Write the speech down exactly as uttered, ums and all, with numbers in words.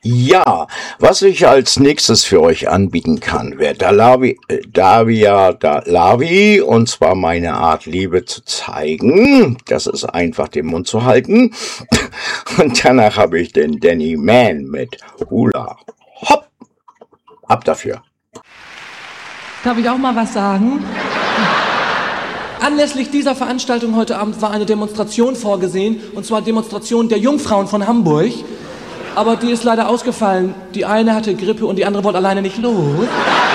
Ja, was ich als nächstes für euch anbieten kann, wäre Dalavi, äh, Davia Dalavi, und zwar meine Art, Liebe zu zeigen. Das ist einfach den Mund zu halten. Und danach habe ich den Danny Mann mit Hula Hopp. Ab dafür. Darf ich auch mal was sagen? Anlässlich dieser Veranstaltung heute Abend war eine Demonstration vorgesehen, und zwar Demonstration der Jungfrauen von Hamburg. Aber die ist leider ausgefallen. Die eine hatte Grippe und die andere wollte alleine nicht los.